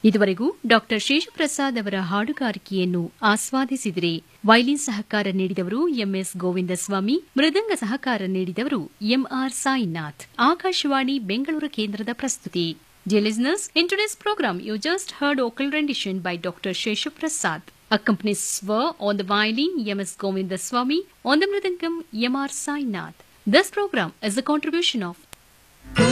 ಇದುವರೆಗೂ ಡಾಕ್ಟರ್ ಶೇಷಪ್ರಸಾದ್ ಅವರ ಹಾಡುಗಾರಿಕೆಯನ್ನು ಆಸ್ವಾದಿಸಿದಿರಿ. ವೈಲಿನ್ ಸಹಕಾರ ನೀಡಿದವರು ಎಂಎಸ್ ಗೋವಿಂದಸ್ವಾಮಿ, ಮೃದಂಗ ಸಹಕಾರ ನೀಡಿದವರು ಎಂಆರ್ ಸಾಯಿನಾಥ್. ಆಕಾಶವಾಣಿ ಬೆಂಗಳೂರು ಕೇಂದ್ರದ ಪ್ರಸ್ತುತಿ. Dear listeners, in today's program, you just heard vocal rendition by Dr. Sheshaprasad. Accompanists were on the violin M.S. Govindaswamy, on the mridangam M.R. Sainath. This program is a contribution of